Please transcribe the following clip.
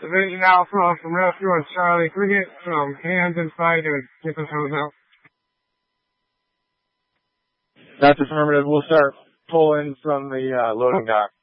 Division Alpha from Rescue on Charlie. Can we get some hands inside and get this hose out? That's affirmative. We'll start pulling from the loading dock.